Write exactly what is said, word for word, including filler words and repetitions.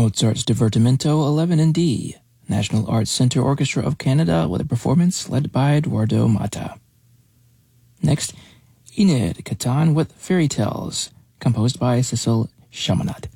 Mozart's Divertimento eleven in D, National Arts Centre Orchestra of Canada with a performance led by Eduardo Mata. Next, Enid Catan with Fairy Tales, composed by Cecil Chaminade.